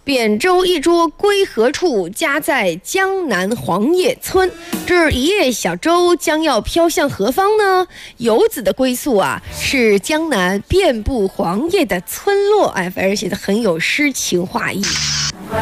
扁舟一捉归何处？家在江南黄叶村。这一叶小舟将要飘向何方呢？游子的归宿啊，是江南遍布黄叶的村落。哎，反正写的很有诗情画意。